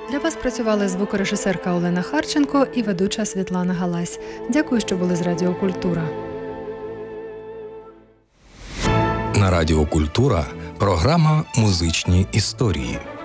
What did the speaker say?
Для вас працювали звукорежисерка Олена Харченко і ведуча Світлана Галась. Дякую, що були з Радіо Культура. На Радіо Культура програма «Музичні історії».